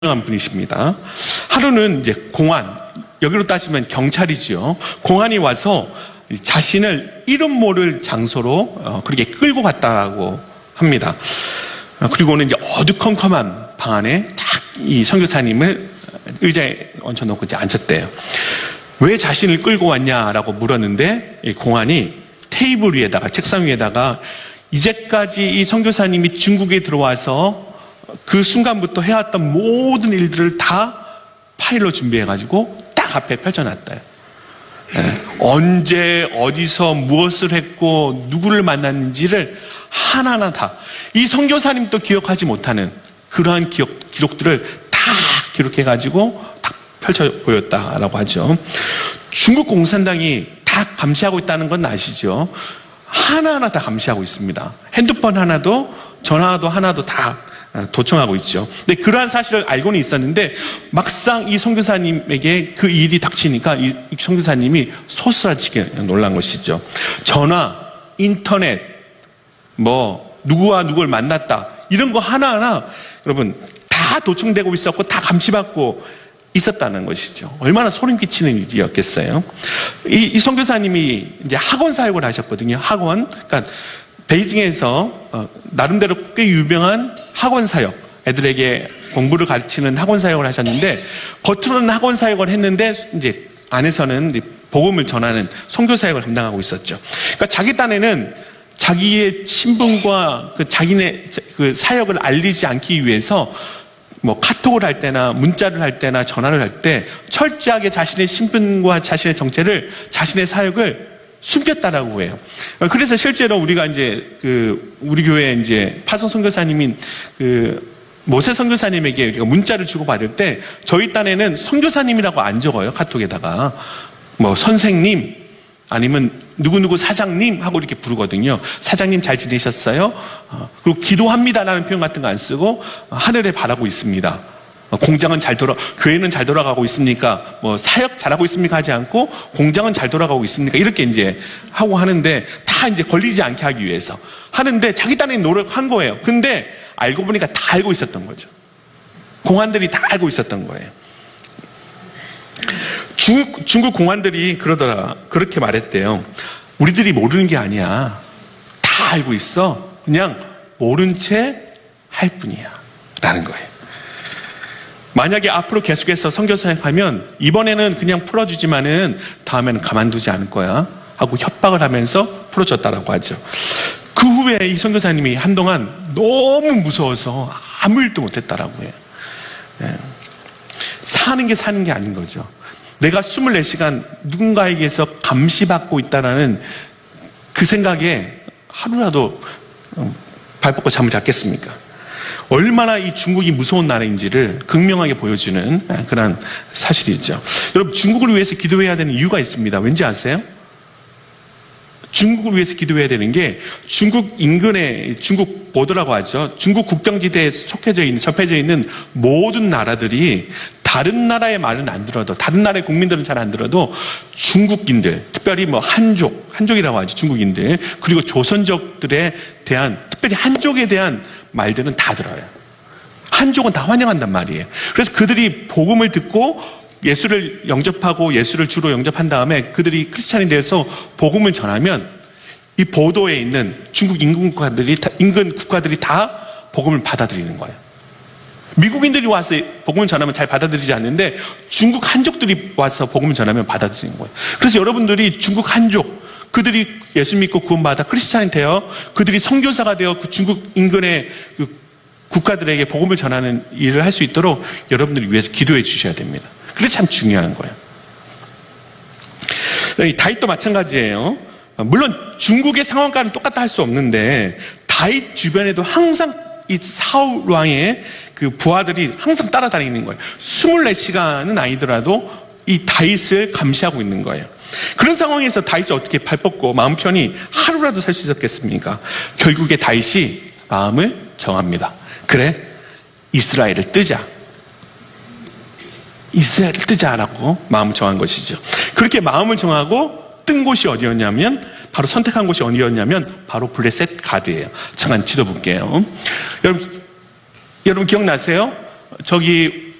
유명한 분이십니다. 하루는 이제 공안, 여기로 따지면 경찰이지요. 공안이 와서 자신을 이름 모를 장소로 그렇게 끌고 갔다고 합니다. 그리고는 이제 어두컴컴한 방 안에 딱 이 선교사님을 의자에 얹혀놓고 이제 앉혔대요. 왜 자신을 끌고 왔냐라고 물었는데 이 공안이 테이블 위에다가, 책상 위에다가 이제까지 이 선교사님이 중국에 들어와서 그 순간부터 해왔던 모든 일들을 다 파일로 준비해가지고 딱 앞에 펼쳐놨다요. 언제 어디서 무엇을 했고 누구를 만났는지를 하나하나 다 이 선교사님도 기억하지 못하는 그러한 기록들을 다 기록해가지고 딱 펼쳐 보였다라고 하죠. 중국 공산당이 다 감시하고 있다는 건 아시죠? 하나하나 다 감시하고 있습니다. 핸드폰 하나도 전화도 하나도 다 도청하고 있죠. 근데 그러한 사실을 알고는 있었는데 막상 이 선교사님에게 그 일이 닥치니까 이 선교사님이 소스라치게 놀란 것이죠. 전화, 인터넷, 누구와 누구를 만났다 이런 거 하나하나 여러분 다 도청되고 있었고 다 감시받고 있었다는 것이죠. 얼마나 소름 끼치는 일이었겠어요. 이 선교사님이 이제 학원 사역을 하셨거든요. 학원, 그러니까 베이징에서 나름대로 꽤 유명한 학원 사역, 애들에게 공부를 가르치는 학원 사역을 하셨는데 겉으로는 학원 사역을 했는데 이제 안에서는 이제 복음을 전하는 선교 사역을 감당하고 있었죠. 그러니까 자기 딴에는 자기의 신분과 자기네 그 사역을 알리지 않기 위해서 카톡을 할 때나 문자를 할 때나 전화를 할 때 철저하게 자신의 신분과 자신의 정체를, 자신의 사역을 숨겼다라고 해요. 그래서 실제로 우리가 이제 우리 교회 이제 파송 선교사님인 모세 선교사님에게 문자를 주고 받을 때 저희 딴에는 선교사님이라고 안 적어요. 카톡에다가 선생님 아니면 누구누구 사장님 하고 이렇게 부르거든요. 사장님 잘 지내셨어요? 그리고 기도합니다라는 표현 같은 거 안 쓰고 하늘에 바라고 있습니다. 공장은 교회는 잘 돌아가고 있습니까? 사역 잘하고 있습니까? 하지 않고 공장은 잘 돌아가고 있습니까? 이렇게 이제 하고 하는데 다 이제 걸리지 않게 하기 위해서 하는데 자기 딴에 노력한 거예요. 근데 알고 보니까 다 알고 있었던 거죠. 공안들이 다 알고 있었던 거예요. 중국 공안들이 그렇게 말했대요. 우리들이 모르는 게 아니야. 다 알고 있어. 그냥 모른 채 할 뿐이야. 라는 거예요. 만약에 앞으로 계속해서 선교 사역하면 이번에는 그냥 풀어주지만은 다음에는 가만두지 않을 거야 하고 협박을 하면서 풀어줬다라고 하죠. 그 후에 이 선교사님이 한동안 너무 무서워서 아무 일도 못했다라고 해요. 사는 게 아닌 거죠. 내가 24시간 누군가에게서 감시받고 있다라는 그 생각에 하루라도 발 뻗고 잠을 잤겠습니까? 얼마나 이 중국이 무서운 나라인지를 극명하게 보여주는 그런 사실이죠. 여러분, 중국을 위해서 기도해야 되는 이유가 있습니다. 왠지 아세요? 중국을 위해서 기도해야 되는 게 중국 인근에 중국 보도라고 하죠. 중국 국경지대에 접해져 있는 모든 나라들이 다른 나라의 말은 안 들어도, 다른 나라의 국민들은 잘 안 들어도 중국인들, 특별히 한족이라고 하죠. 중국인들, 그리고 조선족들에 대한, 특별히 한족에 대한 말들은 다 들어요. 한족은 다 환영한단 말이에요. 그래서 그들이 복음을 듣고 예수를 영접하고 예수를 주로 영접한 다음에 그들이 크리스찬이 되어서 복음을 전하면 이 보도에 있는 중국 인근 국가들이 다 복음을 받아들이는 거예요. 미국인들이 와서 복음을 전하면 잘 받아들이지 않는데 중국 한족들이 와서 복음을 전하면 받아들이는 거예요. 그래서 여러분들이 중국 한족, 그들이 예수 믿고 구원받아 크리스찬이 되어 그들이 선교사가 되어 그 중국 인근의 국가들에게 복음을 전하는 일을 할 수 있도록 여러분들을 위해서 기도해 주셔야 됩니다. 그게 참 중요한 거예요. 다윗도 마찬가지예요. 물론 중국의 상황과는 똑같다 할 수 없는데 다윗 주변에도 항상 이 사울 왕의 그 부하들이 항상 따라다니는 거예요. 24시간은 아니더라도 이 다윗을 감시하고 있는 거예요. 그런 상황에서 다윗이 어떻게 발 뻗고 마음 편히 하루라도 살 수 있었겠습니까? 결국에 다윗이 마음을 정합니다. 그래, 이스라엘을 뜨자라고 마음을 정한 것이죠. 그렇게 마음을 정하고 뜬 곳이 어디였냐면, 바로 선택한 곳이 어디였냐면 바로 블레셋 가드예요. 잠깐 지도 볼게요. 여러분 기억나세요? 저기